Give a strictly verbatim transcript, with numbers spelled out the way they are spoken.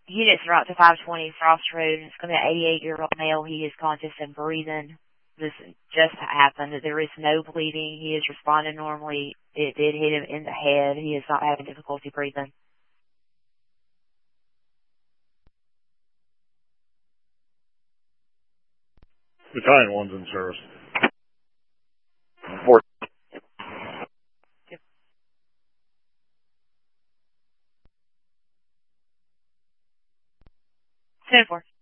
Units are out to five twenty Frost Road. It's going to be an eighty-eight-year-old male. He is conscious and breathing. This just happened. There is no bleeding. He is responding normally. It did hit him in the head. He is not having difficulty breathing. Battalion one's in service. Four. ten four.